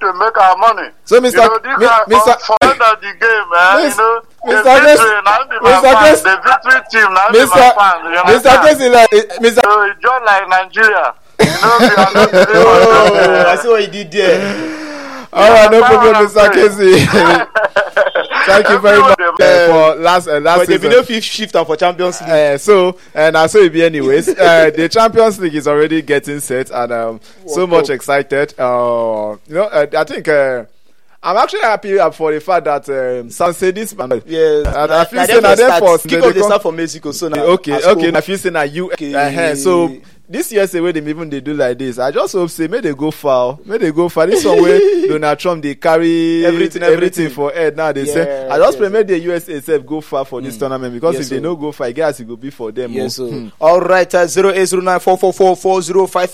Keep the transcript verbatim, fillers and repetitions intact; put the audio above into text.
to make our money. So, Mister You know, this Mi- are Mister for end of the game, man. Miss- You know, Mister the Kes- victory, now be my Mister fan. Kes- The victory team, now be Mister my fan. You Mister understand? Kesi, like, Mister So it's just like Nigeria. You know, we are not the Oh, I see what you did there. All right, no Yeah, problem, I'm Mister saying. Kesi. Thank you very much uh, for last uh, last But there be season. no fifth shift for Champions League. Uh, so and uh, so it be anyways. Uh, the Champions League is already getting set, and um, so much excited. Uh, you know, uh, I think uh, I'm actually happy uh, for the fact that um, San Sedis. Yes, and I feel na say na them them first first. kick they off the come- start for Mexico. So now, okay, okay. I feel say na you. Okay. Uh-huh. So this year, say where they even they do like this. I just hope say may they go foul, may they go foul. This one where Donald Trump they carry Everything, everything everything. for head. Now they say Yeah, I just yes, pray may the U S A itself go far for this tournament because Yes, if they sir. no go far, I guess it go be for them. Yes, oh. so. All right, uh, zero eight zero nine four four four four zero five